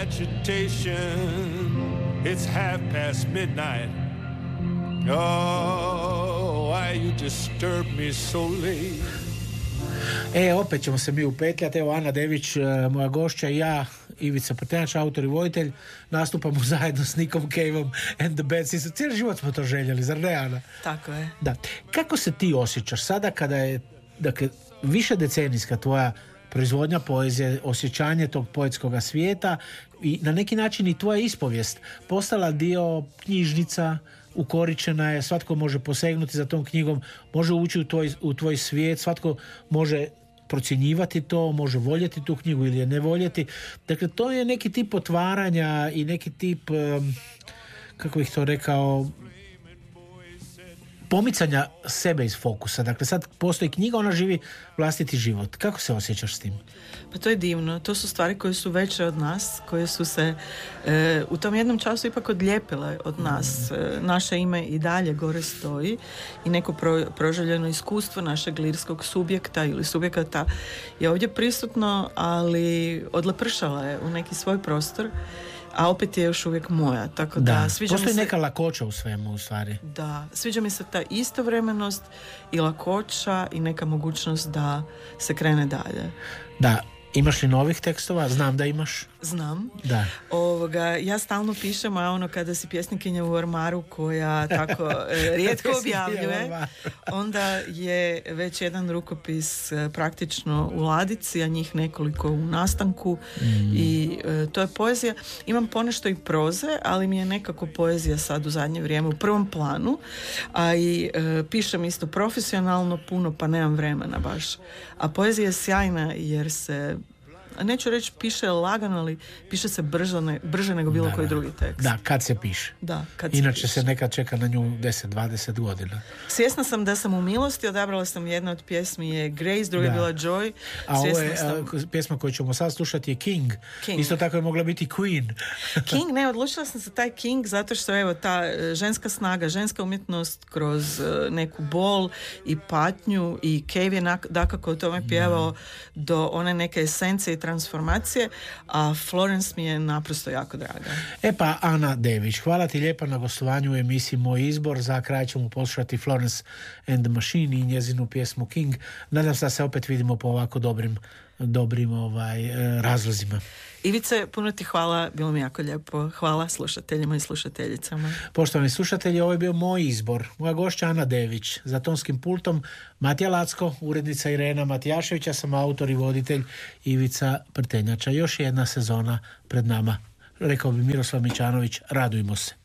agitation. It's midnight. Oh, why you disturb me so late? Opet ćemo se mi upetljati. Evo, Ana Dević, moja gošća, i ja, Ivica Prtenjača, autor i voditelj, nastupamo zajedno s Nickom Caveom and the Bad Sisters. Cijeli život smo to željeli, zar ne, Ana? Tako je. Da. Kako se ti osjećaš sada kada je, dakle, više decenijska tvoja proizvodnja poezije, osjećanje tog poetskog svijeta i na neki način i tvoja ispovijest postala dio knjižnica, ukoričena je, svatko može posegnuti za tom knjigom, može ući u tvoj svijet, svatko može procjenjivati to, može voljeti tu knjigu ili je ne voljeti. Dakle, to je neki tip otvaranja i neki tip, kako bih to rekao, pomicanja sebe iz fokusa. Dakle, sad postoji knjiga, ona živi vlastiti život. Kako se osjećaš s tim? Pa to je divno. To su stvari koje su veće od nas, koje su se u tom jednom času ipak odlijepile od nas. Naše ime i dalje gore stoji i neko proželjeno iskustvo našeg lirskog subjekta ili subjekata je ovdje prisutno, ali odlepršala je u neki svoj prostor, a opet je još uvijek moja. Tako da sviđa postoji mi se, neka lakoća u svemu, u stvari. Da, sviđa mi se ta istovremenost i lakoća i neka mogućnost da se krene dalje. Da. Imaš li novih tekstova? Znam da imaš. Znam. Da. Ja stalno pišem, a ono kada si pjesnikinja u ormaru koja tako rijetko objavljuje, onda je već jedan rukopis praktično u ladici, a njih nekoliko u nastanku i to je poezija. Imam ponešto i proze, ali mi je nekako poezija sad u zadnje vrijeme u prvom planu, a i pišem isto profesionalno puno, pa nemam vremena baš. A poezija je sjajna jer se, neću reći piše lagano, ali piše se brže nego bilo koji drugi tekst. Da, kad se piše. Da, inače se nekad čeka na nju 10-20 godina. Svjesna sam da sam u milosti, odabrala sam jedna od pjesmi je Grace, druga je bila Joy. A ovo je pjesma koju ćemo sad slušati je King. Isto tako je mogla biti Queen. King, ne, odlučila sam se taj King zato što evo ta ženska snaga, ženska umjetnost kroz neku bol i patnju i Cave je dakako o tome pjevao do one neke esencije i transformacije, a Florence mi je naprosto jako draga. Pa Ana Dević, hvala ti lijepa na gostovanju u emisiji Moj izbor. Za kraj ćemo poslušati Florence and the Machine i njezinu pjesmu King. Nadam se da se opet vidimo po ovako dobrim razlozima. Ivice, puno ti hvala, bilo mi jako lijepo. Hvala slušateljima i slušateljicama. Poštovani slušatelji, ovo je bio Moj izbor. Moja gošća Ana Dević, za tonskim pultom Matija Lacko, urednica Irena Matijašević, ja sam autor i voditelj Ivica Prtenjača. Još jedna sezona pred nama. Rekao bi Miroslav Mićanović, radujmo se.